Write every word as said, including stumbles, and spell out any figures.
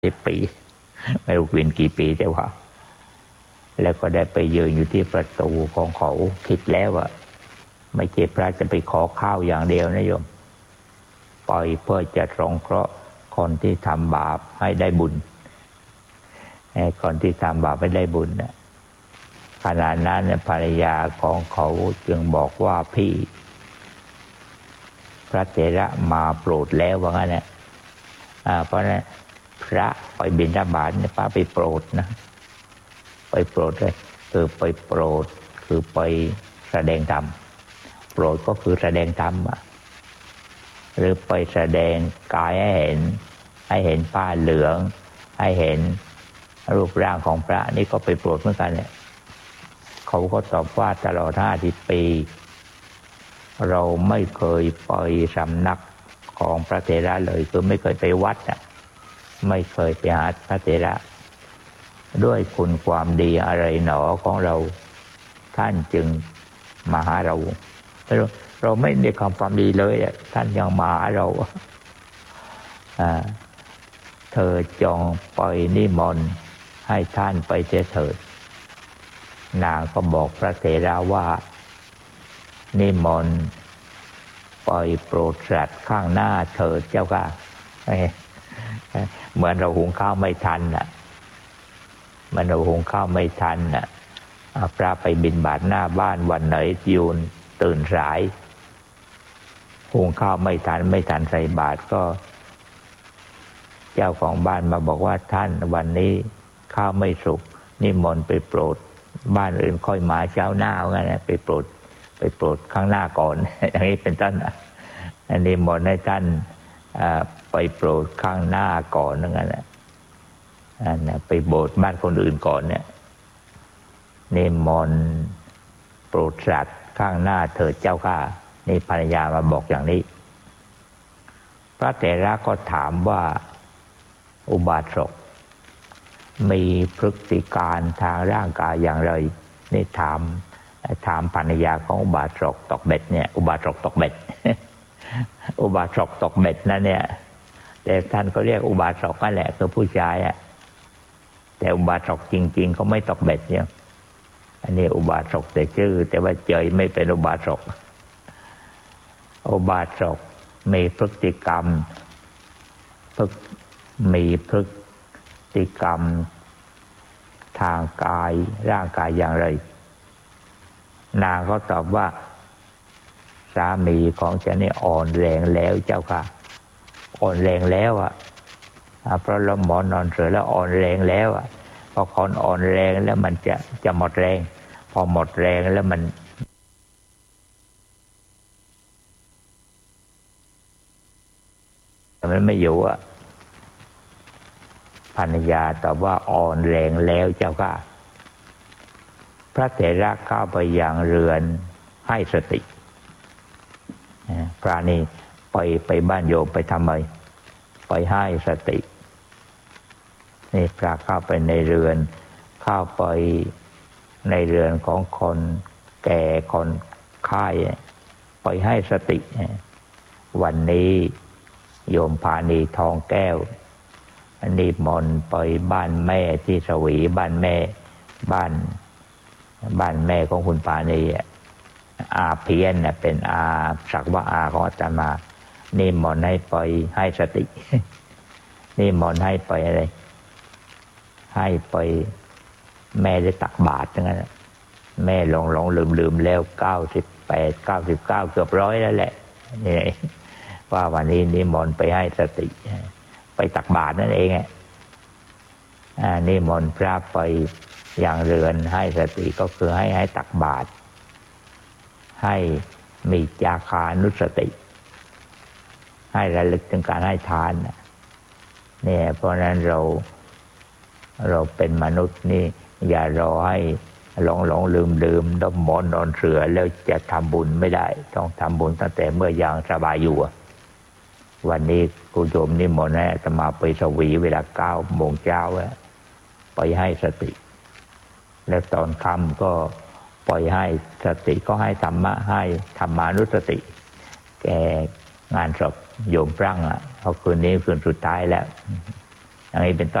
สิบปีไม่รู้เป็นกี่ปีแต่ว่าแล้วก็ได้ไปยืนอยู่ที่ประตูของเขาคิดแล้วว่าไม่ใช่พระจะไปขอข้าวอย่างเดียวนะโยมปล่อยเพื่อจะสงเคราะห์คนที่ทำบาปให้ได้บุญให้คนที่ทำบาปให้ได้บุญนะขณะนั้นภรรยาของเขาจึงบอกว่าพี่พระเถระมาโปรดแล้วว่างั้นแหละเพราะนั้นพระไปบิณฑบาตเนี่ยป้าไปโปรดนะไปโปรดเลยคือไปโปรดคือไปแสดงธรรมโปรดก็คือแสดงธรรมหรือไปแสดงกายให้เห็นให้เห็นผ้าเหลืองให้เห็นรูปร่างของพระนี่ก็ไปโปรดเหมือนกันแหละเขาก็ตอบว่าตลอดห้าสิบปีเราไม่เคยไปสำนักของพระเถระเลยคือไม่เคยไปวัดอ่ะไม่เคยไปหาพระเถระด้วยคุณความดีอะไรหนอของเราท่านจึงมาหาเราเราเราไม่ได้ทำความดีเลยท่านยังมาหาเราเธอจงไปนิมนต์ให้ท่านไปเถิดนางก็บอกพระเถระว่านิมนต์ไปโปรดสัตว์ข้างหน้าเถิดเจ้าค่ะเหมือนเราหุงข้าวไม่ทันน่ะมันเราหุงข้าวไม่ทันน่ะพระไปบิณฑบาตหน้าบ้านวันไหนยืนตื่นสายหุงข้าวไม่ทันไม่ทันใส่บาตรก็เจ้าของบ้านมาบอกว่าท่านวันนี้ข้าวไม่สุกนิมนต์ไปโปรดบ้านอื่นค่อยมาเช้าหน้างั้นนะไปโปรดไปโปรดข้างหน้าก่อนอย่างนี้เป็นต้นอันนี้นิมนต์ให้ท่านไปโปรดข้างหน้าก่อนนั่นแหละไปโบสถ์บ้านคนอื่นก่อนเนี่ยนิมนต์โปรดสัตว์ข้างหน้าเถิดเจ้าค่ะนี่ภรรยามาบอกอย่างนี้พระเถระก็ถามว่าอุบาสกมีพฤติการทางร่างกายอย่างไรนี่ถามถามภรรยาของอุบาสกตกเบ็ดเนี่ยอุบาสกตกเบ็ด อุบาสกตกเบ็ดนั่นเนี่ยแต่ท่านก็เรียกอุบาสกนั่นแหละคือผู้ชายอ่ะแต่อุบาสกจริงๆเขาไม่ตกเบ็ดเนี่ยอันนี้อุบาสกแต่ชื่อแต่ว่าใจไม่เป็นอุบาสกอุบาสกมีพฤติกรรมมีพฤติกรรมทางกายร่างกายอย่างไรนางเขาตอบว่าสามีของฉันนี่อ่อนแรงแล้วเจ้าค่ะอ่อนแรงแล้วอ่ะเพราะเราหมอนนอนเสือแล้วอ่อนแรงแล้วอ่ะพอคนอ่อนแรงแล้วมันจะจะหมดแรงพอหมดแรงแล้วมันมันไม่อยู่อ่ะภรรยาตอบว่าอ่อนแรงแล้วเจ้าค่ะพระเถระเข้าไปยังเรือนให้สติพระนี่ไปไปบ้านโยมไปทำไมไปให้สตินี่พระเข้าไปในเรือนเข้าไปในเรือนของคนแก่คนไข้ไปให้สติวันนี้โยมพานีทองแก้วนิมนต์ไปบ้านแม่ที่สวีบ้านแม่บ้านบ้านแม่ของคุณปานีอาเพียนเนี่ยเป็นอาสักว่าอาของอาตมานิมนต์ให้ไปให้สตินิมนต์ให้ไปอะไรให้ไปแม่ได้ตักบาตรทั้งนั้นแม่หลงหลงลืมลืมแล้วเก้าสิบแปดเก้าสิบเก้าเกือบร้อยแล้วแหละนี่ว่าวันนี้นิมนต์ไปให้สติไปตักบาตรนั่นเองอ่านิมนต์พระไปอย่างเรือนให้สติก็คือให้ให้ตักบาตรให้มีจาคานุสติให้ระลึกถึงการให้ทานเนี่ยเพราะนั้นเราเราเป็นมนุษย์นี่อย่ารอให้หลงหลงลืมลืมดมหมอนนอนเสือแล้วจะทำบุญไม่ได้ต้องทำบุญตั้งแต่เมื่อยังสบายอยู่วันนี้กุโยมนิมนต์ให้อาตมาไปสวีเวลาเก้าโมงเช้าไปให้สติแล้วตอนค่ำก็ปล่อยให้สติก็ให้ธรรมะให้ธรรมานุสติแกงานศพโยมปรังอ่ะเพราะคืนนี้คืนสุดท้ายแล้วอย่างนี้เป็นต้น